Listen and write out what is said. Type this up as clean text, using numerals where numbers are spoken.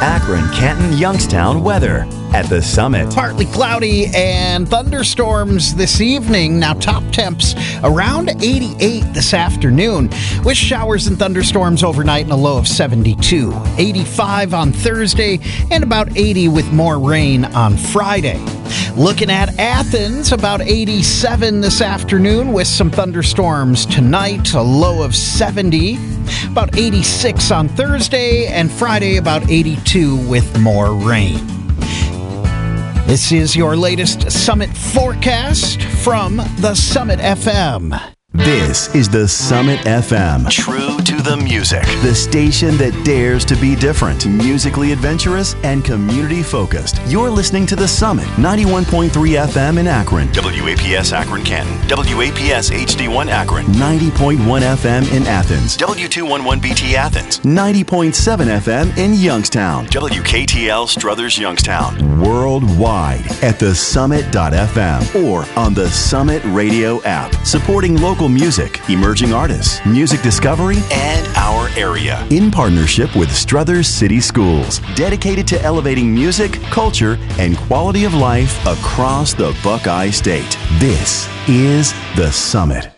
Akron, Canton, Youngstown weather at the Summit. Partly cloudy and thunderstorms this evening. Now top temps around 88 this afternoon with showers and thunderstorms overnight and a low of 72. 85 on Thursday and about 80 with more rain on Friday. Looking at Athens, about 87 this afternoon with some thunderstorms tonight, a low of 70. About 86 on Thursday and Friday about 82 with more rain. This is your latest Summit forecast from the Summit FM. This is the Summit FM. True to the music. The station that dares to be different, musically adventurous, and community-focused. You're listening to the Summit, 91.3 FM in Akron. WAPS Akron Canton. WAPS HD1 Akron. 90.1 FM in Athens. W211BT Athens. 90.7 FM in Youngstown. WKTL Struthers Youngstown. Worldwide at thesummit.fm or on the Summit Radio app. Supporting local music, emerging artists, music discovery, and our area. In partnership with Struthers City Schools, dedicated to elevating music, culture, and quality of life across the Buckeye State. This is The Summit.